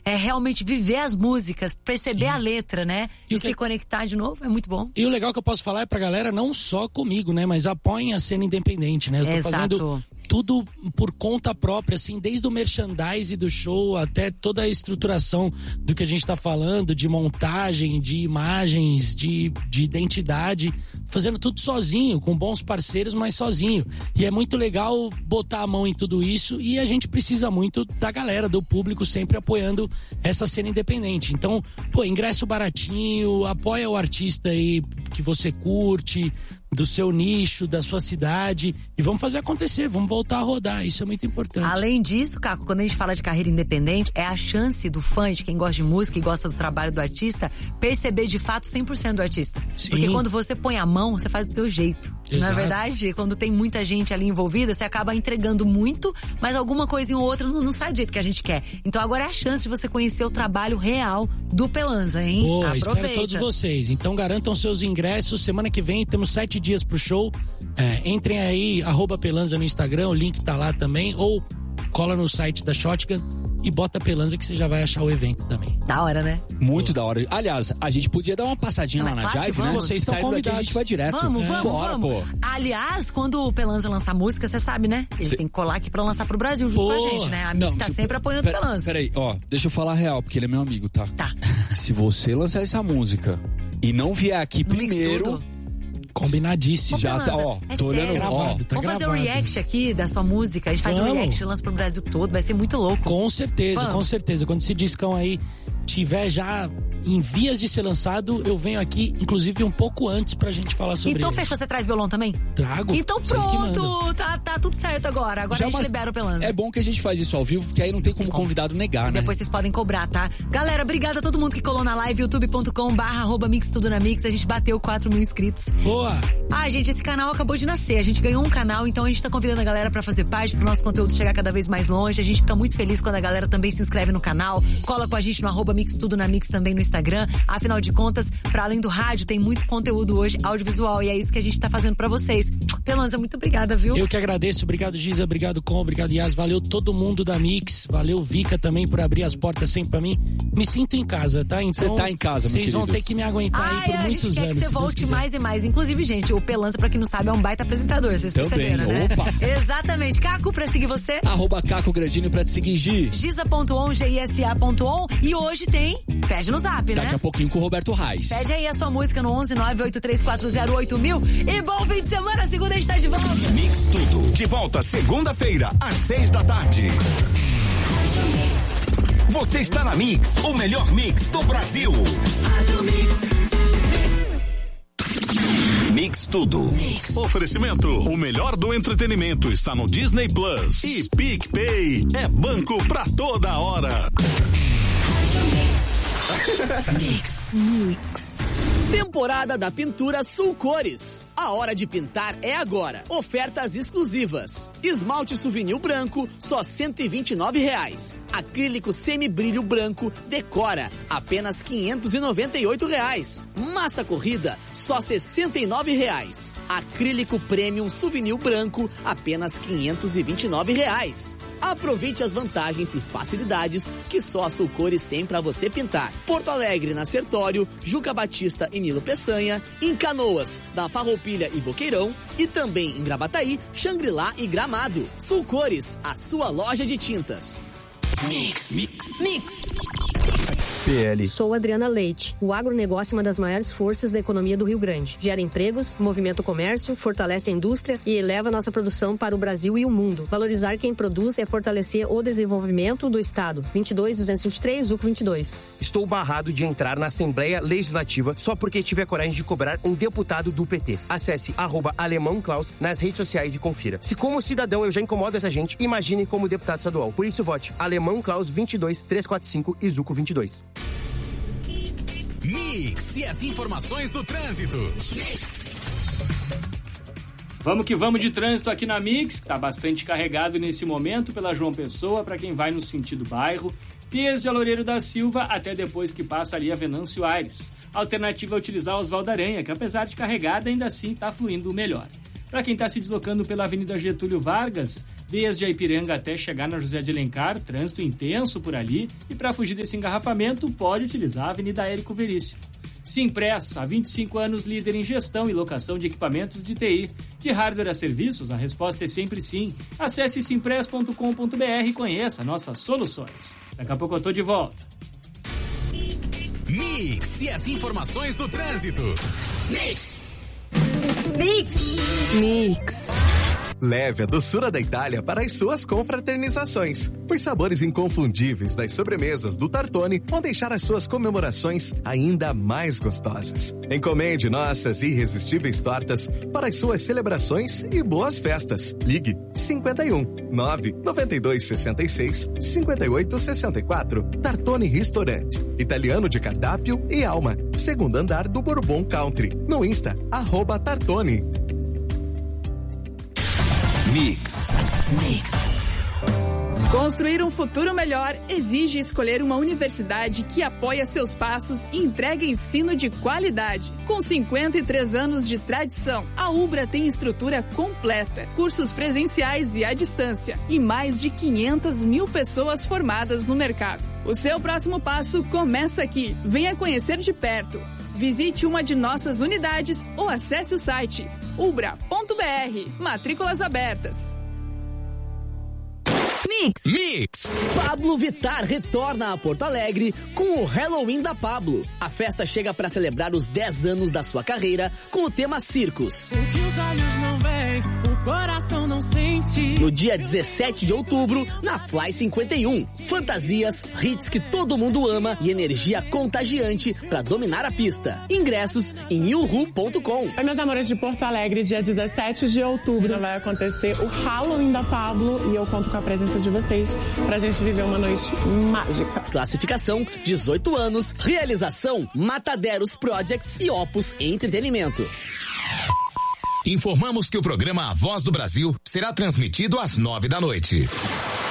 realmente viver as músicas, perceber a letra, né? E se conectar de novo, é muito bom. E o legal que eu posso falar é pra galera, não só comigo, né? Mas apoiem a cena independente, né? Eu tô fazendo tudo por conta própria, assim, desde o merchandising do show até toda a estruturação do que a gente tá falando, de montagem, de imagens, de identidade, fazendo tudo sozinho, com bons parceiros, mas sozinho. E é muito legal botar a mão em tudo isso, e a gente precisa muito da galera, do público sempre apoiando essa cena independente. Então, ingresso baratinho, apoia o artista aí que você curte, do seu nicho, da sua cidade, e vamos fazer acontecer, vamos voltar a rodar, isso é muito importante. Além disso, Caco, quando a gente fala de carreira independente, é a chance do fã, de quem gosta de música e gosta do trabalho do artista, perceber de fato 100% do artista. Sim. Porque quando você põe a mão, você faz do teu jeito. Exato. Não é verdade? Quando tem muita gente ali envolvida, você acaba entregando muito, mas alguma coisinha ou outra não sai do jeito que a gente quer. Então agora é a chance de você conhecer o trabalho real do Pelanza, hein? Aproveita. Espero todos vocês. Então garantam seus ingressos. Semana que vem temos 7 dias pro show. Entrem aí, @Pelanza no Instagram, o link tá lá também, ou cola no site da Shotgun e bota Pelanza que você já vai achar o evento também. Da hora, né? Muito da hora. Aliás, a gente podia dar uma passadinha lá na Jive, né? Vocês estão convidados. Daqui a gente vai direto. Vamos. Pô. Aliás, quando o Pelanza lançar música, você sabe, né? Ele tem que colar aqui pra lançar pro Brasil junto com a gente, né? A Mix tá sempre apoiando o Pelanza. Peraí, deixa eu falar a real, porque ele é meu amigo, tá? Tá. Se você lançar essa música e não vier aqui No primeiro... Combinadíssimo. Já tá, tô olhando. Vamos fazer um react aqui da sua música. A gente faz um react e lança pro Brasil todo. Vai ser muito louco. Com certeza. Quando esse discão aí tiver já em vias de ser lançado, eu venho aqui, inclusive, um pouco antes pra gente falar sobre Então ele. fechou, você traz violão também? Trago. Então pronto, tá tudo certo agora. Agora já a gente libera o Pelanza. É bom que a gente faz isso ao vivo, porque aí não tem como convidado negar, né? Depois vocês podem cobrar, tá? Galera, obrigada a todo mundo que colou na live, youtube.com/mixtudonamix. A gente bateu 4.000 inscritos. Boa! Gente, esse canal acabou de nascer. A gente ganhou um canal, então a gente tá convidando a galera pra fazer parte, pro nosso conteúdo chegar cada vez mais longe. A gente fica muito feliz quando a galera também se inscreve no canal. Cola com a gente no @mixtudonamix também no Instagram. Afinal de contas, pra além do rádio, tem muito conteúdo hoje audiovisual, e é isso que a gente tá fazendo pra vocês. Pelanza, muito obrigada, viu? Eu que agradeço. Obrigado, Giza. Obrigado, Com. Obrigado, Yas. Valeu todo mundo da Mix. Valeu, Vika, também, por abrir as portas sempre pra mim. Me sinto em casa, tá? Então, você tá em casa, meu querido. Vocês vão ter que me aguentar aí por muitos anos. A gente quer que você volte mais e mais. Inclusive, gente, o Pelanza, pra quem não sabe, é um baita apresentador. Vocês perceberam, né? Opa. Exatamente. Caco, pra seguir você? @Caco Gradini pra te seguir, Gi. Giza.on, GISA.on. E hoje tem Pede no Zap, né? Daqui a pouquinho com o Roberto Reis. Pede aí a sua música no 11983408000. E bom fim de semana, segunda a gente tá de volta. Mix Tudo, de volta segunda-feira, às 6h. Você está na Mix, o melhor mix do Brasil. Mix Tudo. Oferecimento: o melhor do entretenimento está no Disney Plus. E PicPay é banco pra toda hora. Mix. Temporada da Pintura Sul Cores. A hora de pintar é agora. Ofertas exclusivas. Esmalte Souvenir branco, só R$129. Acrílico semibrilho branco, Decora, apenas R$598. Massa corrida, só R$69. Acrílico Premium Souvenir branco, apenas R$529. Aproveite as vantagens e facilidades que só a Sul Cores tem para você pintar. Porto Alegre, na Sertório, Juca Batista e Nilo Peçanha, em Canoas, na Farroupilha e Boqueirão, e também em Gravataí, Xangri-Lá e Gramado. Sul Cores, a sua loja de tintas. Mix. PL. Sou Adriana Leite. O agronegócio é uma das maiores forças da economia do Rio Grande. Gera empregos, movimenta o comércio, fortalece a indústria e eleva a nossa produção para o Brasil e o mundo. Valorizar quem produz é fortalecer o desenvolvimento do Estado. 22.223, Zuco 22. Estou barrado de entrar na Assembleia Legislativa só porque tive a coragem de cobrar um deputado do PT. Acesse @alemãoclaus nas redes sociais e confira. Se como cidadão eu já incomodo essa gente, imagine como deputado estadual. Por isso vote Alemão Klaus 22345 e Zuco 22. Mix e as informações do trânsito. Vamos que vamos de trânsito aqui na Mix, tá bastante carregado nesse momento pela João Pessoa, para quem vai no sentido bairro, desde a Loureiro da Silva até depois que passa ali a Venâncio Aires. A alternativa é utilizar Oswaldo Aranha, que apesar de carregada, ainda assim tá fluindo melhor. Para quem está se deslocando pela Avenida Getúlio Vargas, desde a Ipiranga até chegar na José de Alencar, trânsito intenso por ali, e para fugir desse engarrafamento, pode utilizar a Avenida Érico Veríssimo. Simpress, há 25 anos líder em gestão e locação de equipamentos de TI. De hardware a serviços, a resposta é sempre sim. Acesse simpress.com.br e conheça nossas soluções. Daqui a pouco eu tô de volta. Mix e as informações do trânsito. Mix. Leve a doçura da Itália para as suas confraternizações. Os sabores inconfundíveis das sobremesas do Tartone vão deixar as suas comemorações ainda mais gostosas. Encomende nossas irresistíveis tortas para as suas celebrações e boas festas. Ligue 51 992 66 58 64. Tartone Restaurante. Italiano de cardápio e alma. Segundo andar do Bourbon Country. No Insta, @Tartone. Mix. Construir um futuro melhor exige escolher uma universidade que apoia seus passos e entrega ensino de qualidade. Com 53 anos de tradição, a Ubra tem estrutura completa, cursos presenciais e à distância e mais de 500 mil pessoas formadas no mercado. O seu próximo passo começa aqui. Venha conhecer de perto. Visite uma de nossas unidades ou acesse o site ubra.br. Matrículas abertas. Mix. Pablo Vittar retorna a Porto Alegre com o Halloween da Pablo. A festa chega para celebrar os 10 anos da sua carreira com o tema Circos. O que os olhos não veem, o coração não sente. No dia 17 de outubro, na Fly 51. Fantasias, hits que todo mundo ama e energia contagiante para dominar a pista. Ingressos em uhu.com. Oi, meus amores de Porto Alegre, dia 17 de outubro vai acontecer o Halloween da Pablo e eu conto com a presença de vocês pra gente viver uma noite mágica. Classificação 18 anos, realização Mataderos Projects e Opus Entretenimento. Informamos que o programa A Voz do Brasil será transmitido às 9 da noite.